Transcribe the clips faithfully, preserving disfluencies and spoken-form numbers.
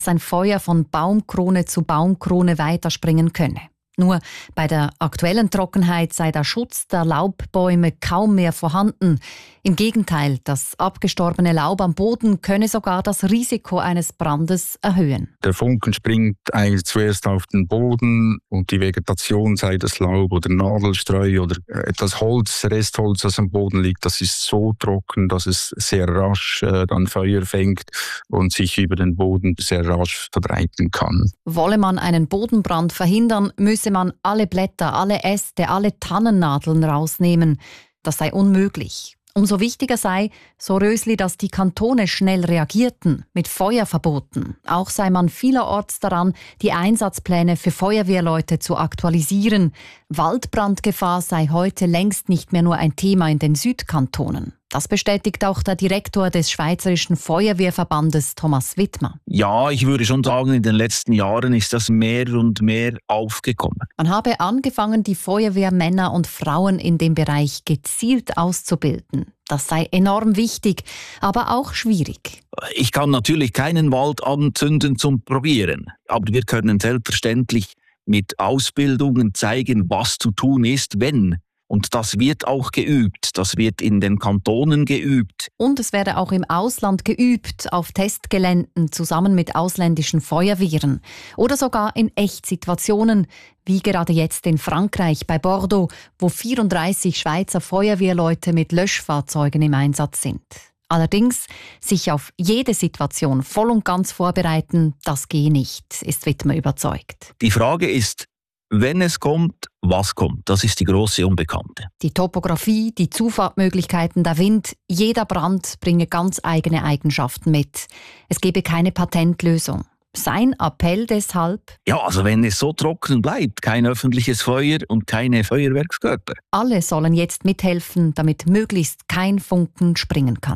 ein Feuer von Baumkrone zu Baumkrone weiterspringen könne. Nur bei der aktuellen Trockenheit sei der Schutz der Laubbäume kaum mehr vorhanden. Im Gegenteil, das abgestorbene Laub am Boden könne sogar das Risiko eines Brandes erhöhen. Der Funken springt eigentlich zuerst auf den Boden und die Vegetation, sei das Laub oder Nadelstreu oder etwas Holz, Restholz, das am Boden liegt, das ist so trocken, dass es sehr rasch äh, dann Feuer fängt und sich über den Boden sehr rasch verbreiten kann. Wolle man einen Bodenbrand verhindern, müsse man alle Blätter, alle Äste, alle Tannennadeln rausnehmen. Das sei unmöglich. Umso wichtiger sei, so Rösli, dass die Kantone schnell reagierten mit Feuerverboten. Auch sei man vielerorts daran, die Einsatzpläne für Feuerwehrleute zu aktualisieren. Waldbrandgefahr sei heute längst nicht mehr nur ein Thema in den Südkantonen. Das bestätigt auch der Direktor des Schweizerischen Feuerwehrverbandes, Thomas Wittmer. Ja, ich würde schon sagen, in den letzten Jahren ist das mehr und mehr aufgekommen. Man habe angefangen, die Feuerwehrmänner und Frauen in dem Bereich gezielt auszubilden. Das sei enorm wichtig, aber auch schwierig. Ich kann natürlich keinen Wald anzünden zum Probieren, aber wir können selbstverständlich mit Ausbildungen zeigen, was zu tun ist, wenn. Und das wird auch geübt, das wird in den Kantonen geübt. Und es werde auch im Ausland geübt, auf Testgeländen zusammen mit ausländischen Feuerwehren. Oder sogar in Echtsituationen, wie gerade jetzt in Frankreich bei Bordeaux, wo vierunddreißig Schweizer Feuerwehrleute mit Löschfahrzeugen im Einsatz sind. Allerdings, sich auf jede Situation voll und ganz vorbereiten, das gehe nicht, ist Wittmer überzeugt. Die Frage ist, wenn es kommt, was kommt? Das ist die große Unbekannte. Die Topografie, die Zufahrtmöglichkeiten, der Wind, jeder Brand bringe ganz eigene Eigenschaften mit. Es gebe keine Patentlösung. Sein Appell deshalb: Ja, also wenn es so trocken bleibt, kein öffentliches Feuer und keine Feuerwerkskörper. Alle sollen jetzt mithelfen, damit möglichst kein Funken springen kann.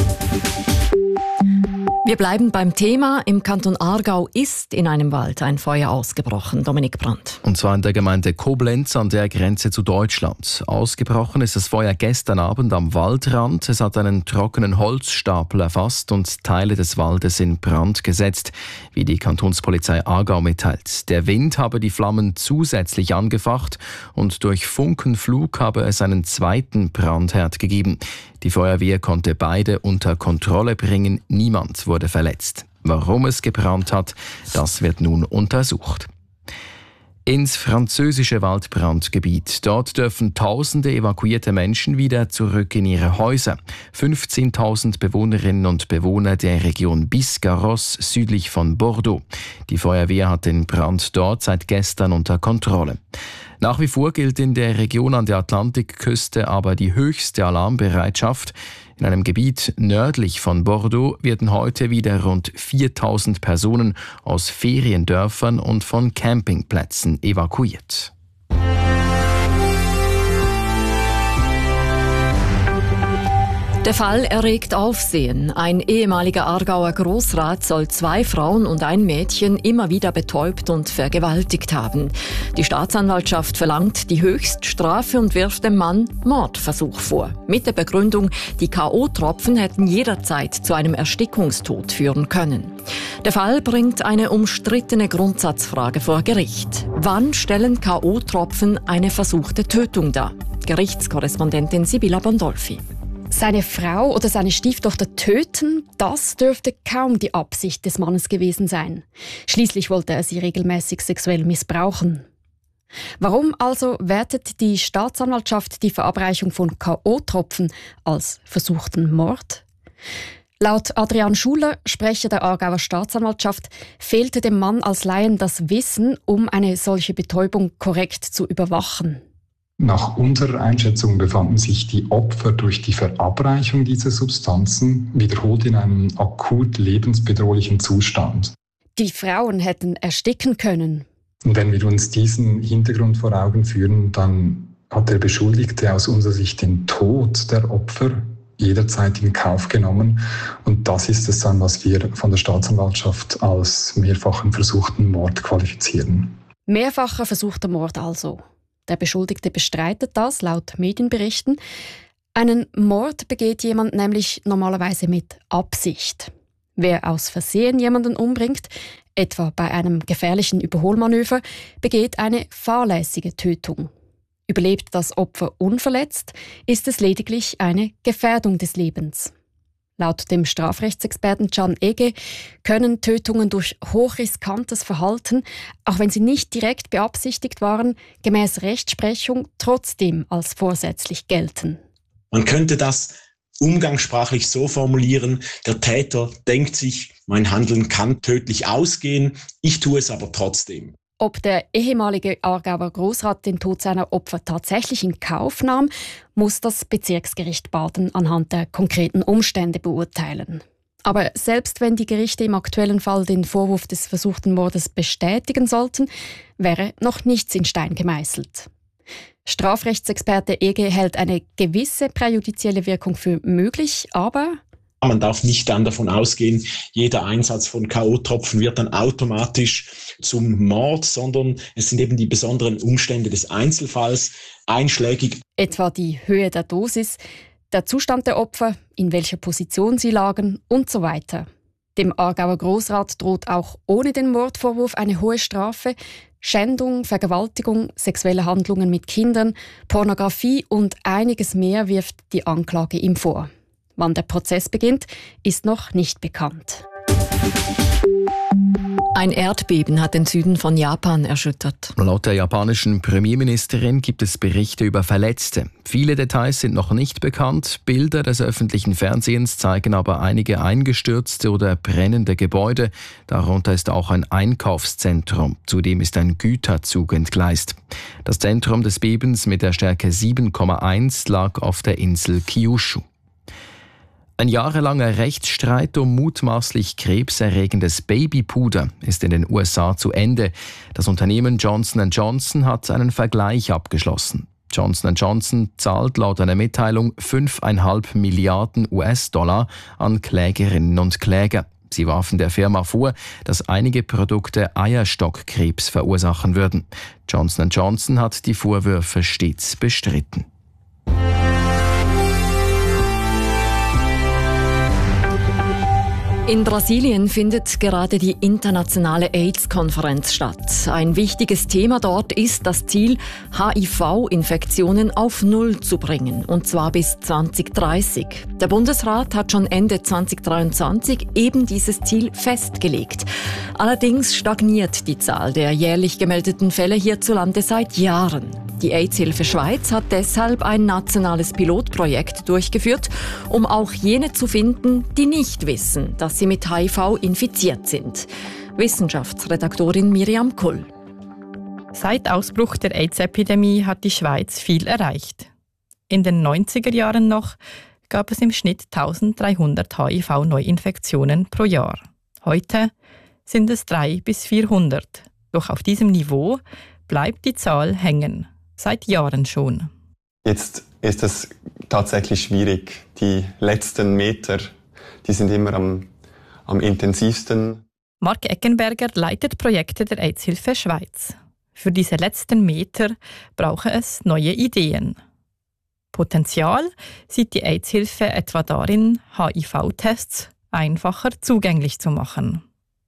Wir bleiben beim Thema. Im Kanton Aargau ist in einem Wald ein Feuer ausgebrochen. Dominik Brandt. Und zwar in der Gemeinde Koblenz an der Grenze zu Deutschland. Ausgebrochen ist das Feuer gestern Abend am Waldrand. Es hat einen trockenen Holzstapel erfasst und Teile des Waldes in Brand gesetzt, wie die Kantonspolizei Aargau mitteilt. Der Wind habe die Flammen zusätzlich angefacht und durch Funkenflug habe es einen zweiten Brandherd gegeben. Die Feuerwehr konnte beide unter Kontrolle bringen. Niemand wurde verletzt. Warum es gebrannt hat, das wird nun untersucht. Ins französische Waldbrandgebiet. Dort dürfen tausende evakuierte Menschen wieder zurück in ihre Häuser. fünfzehntausend Bewohnerinnen und Bewohner der Region Biscarrosse südlich von Bordeaux. Die Feuerwehr hat den Brand dort seit gestern unter Kontrolle. Nach wie vor gilt in der Region an der Atlantikküste aber die höchste Alarmbereitschaft. In einem Gebiet nördlich von Bordeaux werden heute wieder rund viertausend Personen aus Feriendörfern und von Campingplätzen evakuiert. Der Fall erregt Aufsehen. Ein ehemaliger Aargauer Grossrat soll zwei Frauen und ein Mädchen immer wieder betäubt und vergewaltigt haben. Die Staatsanwaltschaft verlangt die Höchststrafe und wirft dem Mann Mordversuch vor. Mit der Begründung, die K O-Tropfen hätten jederzeit zu einem Erstickungstod führen können. Der Fall bringt eine umstrittene Grundsatzfrage vor Gericht. Wann stellen K O-Tropfen eine versuchte Tötung dar? Gerichtskorrespondentin Sibylla Bondolfi. Seine Frau oder seine Stieftochter töten, das dürfte kaum die Absicht des Mannes gewesen sein. Schließlich wollte er sie regelmäßig sexuell missbrauchen. Warum also wertet die Staatsanwaltschaft die Verabreichung von K O-Tropfen als versuchten Mord? Laut Adrian Schuler, Sprecher der Aargauer Staatsanwaltschaft, fehlte dem Mann als Laien das Wissen, um eine solche Betäubung korrekt zu überwachen. Nach unserer Einschätzung befanden sich die Opfer durch die Verabreichung dieser Substanzen wiederholt in einem akut lebensbedrohlichen Zustand. Die Frauen hätten ersticken können. Und wenn wir uns diesen Hintergrund vor Augen führen, dann hat der Beschuldigte aus unserer Sicht den Tod der Opfer jederzeit in Kauf genommen. Und das ist es dann, was wir von der Staatsanwaltschaft als mehrfachen versuchten Mord qualifizieren. Mehrfacher versuchter Mord also. Der Beschuldigte bestreitet das, laut Medienberichten. Einen Mord begeht jemand nämlich normalerweise mit Absicht. Wer aus Versehen jemanden umbringt, etwa bei einem gefährlichen Überholmanöver, begeht eine fahrlässige Tötung. Überlebt das Opfer unverletzt, ist es lediglich eine Gefährdung des Lebens. Laut dem Strafrechtsexperten Can Ege können Tötungen durch hochriskantes Verhalten, auch wenn sie nicht direkt beabsichtigt waren, gemäß Rechtsprechung trotzdem als vorsätzlich gelten. Man könnte das umgangssprachlich so formulieren: Der Täter denkt sich, mein Handeln kann tödlich ausgehen, ich tue es aber trotzdem. Ob der ehemalige Aargauer Grossrat den Tod seiner Opfer tatsächlich in Kauf nahm, muss das Bezirksgericht Baden anhand der konkreten Umstände beurteilen. Aber selbst wenn die Gerichte im aktuellen Fall den Vorwurf des versuchten Mordes bestätigen sollten, wäre noch nichts in Stein gemeißelt. Strafrechtsexperte Ege hält eine gewisse präjudizielle Wirkung für möglich, aber man darf nicht dann davon ausgehen, jeder Einsatz von K O-Tropfen wird dann automatisch zum Mord, sondern es sind eben die besonderen Umstände des Einzelfalls einschlägig. Etwa die Höhe der Dosis, der Zustand der Opfer, in welcher Position sie lagen und so weiter. Dem Aargauer Grossrat droht auch ohne den Mordvorwurf eine hohe Strafe. Schändung, Vergewaltigung, sexuelle Handlungen mit Kindern, Pornografie und einiges mehr wirft die Anklage ihm vor. Wann der Prozess beginnt, ist noch nicht bekannt. Ein Erdbeben hat den Süden von Japan erschüttert. Laut der japanischen Premierministerin gibt es Berichte über Verletzte. Viele Details sind noch nicht bekannt. Bilder des öffentlichen Fernsehens zeigen aber einige eingestürzte oder brennende Gebäude. Darunter ist auch ein Einkaufszentrum. Zudem ist ein Güterzug entgleist. Das Zentrum des Bebens mit der Stärke sieben Komma eins lag auf der Insel Kyushu. Ein jahrelanger Rechtsstreit um mutmaßlich krebserregendes Babypuder ist in den U S A zu Ende. Das Unternehmen Johnson and Johnson hat einen Vergleich abgeschlossen. Johnson and Johnson zahlt laut einer Mitteilung fünf Komma fünf Milliarden U S-Dollar an Klägerinnen und Kläger. Sie warfen der Firma vor, dass einige Produkte Eierstockkrebs verursachen würden. Johnson and Johnson hat die Vorwürfe stets bestritten. In Brasilien findet gerade die internationale AIDS-Konferenz statt. Ein wichtiges Thema dort ist das Ziel, H I V-Infektionen auf Null zu bringen, und zwar bis zwanzig dreißig. Der Bundesrat hat schon Ende zwanzig dreiundzwanzig eben dieses Ziel festgelegt. Allerdings stagniert die Zahl der jährlich gemeldeten Fälle hierzulande seit Jahren. Die AIDS-Hilfe Schweiz hat deshalb ein nationales Pilotprojekt durchgeführt, um auch jene zu finden, die nicht wissen, dass sie mit H I V infiziert sind. Wissenschaftsredaktorin Miriam Kull. Seit Ausbruch der AIDS-Epidemie hat die Schweiz viel erreicht. In den neunziger Jahren noch gab es im Schnitt eintausenddreihundert H I V-Neuinfektionen pro Jahr. Heute sind es dreihundert bis vierhundert. Doch auf diesem Niveau bleibt die Zahl hängen. Seit Jahren schon. Jetzt ist es tatsächlich schwierig. Die letzten Meter, die sind immer am, am intensivsten. Mark Eckenberger leitet Projekte der AIDS-Hilfe Schweiz. Für diese letzten Meter brauche es neue Ideen. Potenzial sieht die AIDS-Hilfe etwa darin, H I V-Tests einfacher zugänglich zu machen.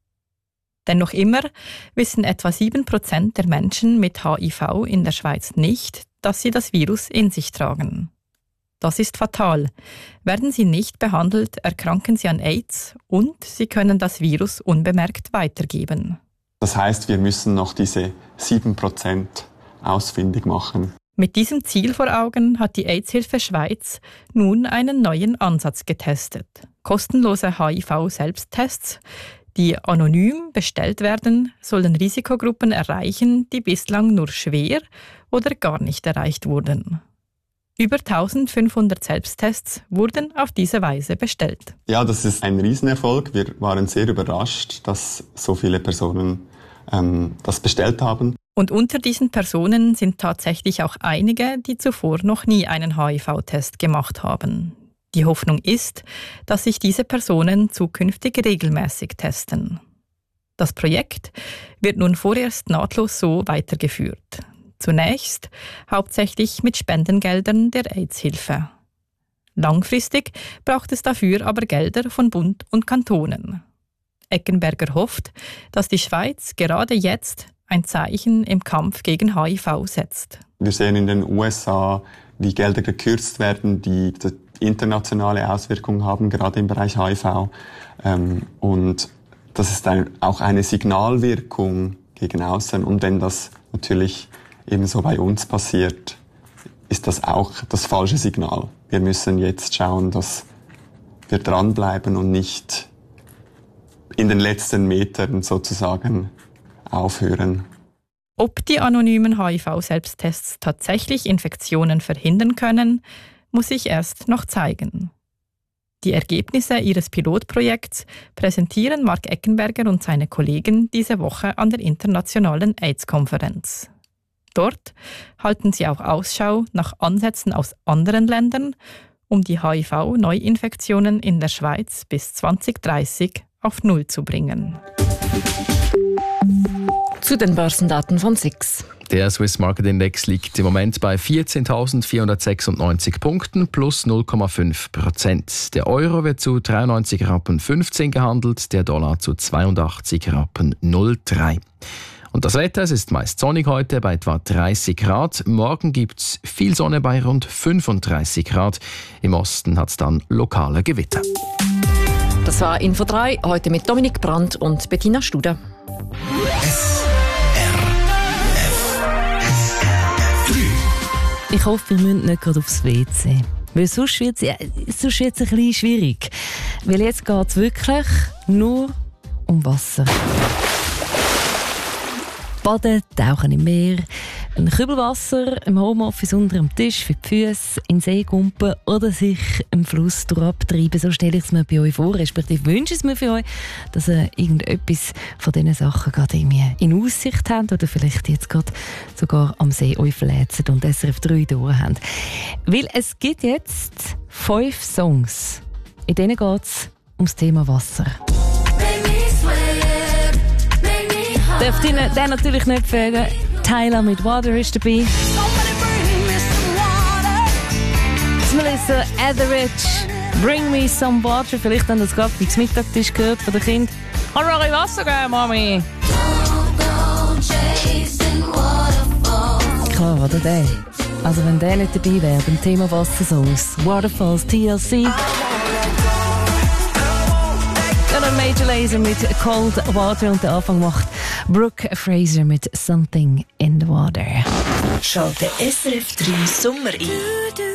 Denn noch immer wissen etwa sieben Prozent der Menschen mit H I V in der Schweiz nicht, dass sie das Virus in sich tragen. Das ist fatal. Werden sie nicht behandelt, erkranken sie an AIDS und sie können das Virus unbemerkt weitergeben. Das heißt, wir müssen noch diese sieben Prozent ausfindig machen. Mit diesem Ziel vor Augen hat die AIDS-Hilfe Schweiz nun einen neuen Ansatz getestet. Kostenlose H I V-Selbsttests, die anonym bestellt werden, sollen Risikogruppen erreichen, die bislang nur schwer oder gar nicht erreicht wurden. Über eintausendfünfhundert Selbsttests wurden auf diese Weise bestellt. Ja, das ist ein Riesenerfolg. Wir waren sehr überrascht, dass so viele Personen ähm, das bestellt haben. Und unter diesen Personen sind tatsächlich auch einige, die zuvor noch nie einen H I V-Test gemacht haben. Die Hoffnung ist, dass sich diese Personen zukünftig regelmäßig testen. Das Projekt wird nun vorerst nahtlos so weitergeführt. Zunächst hauptsächlich mit Spendengeldern der AIDS-Hilfe. Langfristig braucht es dafür aber Gelder von Bund und Kantonen. Eckenberger hofft, dass die Schweiz gerade jetzt ein Zeichen im Kampf gegen H I V setzt. Wir sehen in den U S A, wie Gelder gekürzt werden, die internationale Auswirkungen haben, gerade im Bereich H I V. Und das ist auch eine Signalwirkung gegen außen. Und wenn das natürlich ebenso bei uns passiert, ist das auch das falsche Signal. Wir müssen jetzt schauen, dass wir dranbleiben und nicht in den letzten Metern sozusagen aufhören. Ob die anonymen H I V-Selbsttests tatsächlich Infektionen verhindern können, muss sich erst noch zeigen. Die Ergebnisse ihres Pilotprojekts präsentieren Mark Eckenberger und seine Kollegen diese Woche an der Internationalen AIDS-Konferenz. Dort halten sie auch Ausschau nach Ansätzen aus anderen Ländern, um die H I V-Neuinfektionen in der Schweiz bis zwanzig dreißig auf Null zu bringen. Zu den Börsendaten von S I X. Der Swiss Market Index liegt im Moment bei vierzehntausendvierhundertsechsundneunzig Punkten plus null Komma fünf Prozent. Der Euro wird zu dreiundneunzig Rappen fünfzehn gehandelt, der Dollar zu zweiundachtzig Rappen null Komma drei. Und das Wetter, es ist meist sonnig heute bei etwa dreißig Grad. Morgen gibt es viel Sonne bei rund fünfunddreißig Grad. Im Osten hat es dann lokale Gewitter. Das war Info drei, heute mit Dominik Brandt und Bettina Studer. Ich hoffe, wir müssen nicht gerade aufs W C. Weil sonst wird es ja, sonst wird's ein bisschen schwierig. Weil jetzt geht es wirklich nur um Wasser. Baden, tauchen im Meer, ein Kübel Wasser im Homeoffice unter dem Tisch für die Füße, in den See gumpen oder sich im Fluss durchabtreiben. So stelle ich es mir bei euch vor, respektive wünsche es mir für euch, dass ihr irgendetwas von diesen Sachen gerade irgendwie in Aussicht habt oder vielleicht jetzt gerade sogar am See euch verletzt und S R F drei durch habt. Weil es gibt jetzt fünf Songs, in denen geht es ums Thema Wasser. Dürft ihr den natürlich nicht fehlen. Tyler mit Water ist dabei. Melissa Etheridge, Bring Me Some Water. Vielleicht haben das gerade beim Mittagstisch gehört von den Kindern. Kann mir ein Wasser geben, Mami? Klar, oder der? Also wenn der nicht dabei wäre, beim Thema Wassersongs. Waterfalls, T L C. Oder Major Lazer mit Cold Water und der Anfang macht Brooke Fraser mit Something in the Water. Schalte S R F drei Sommer ein.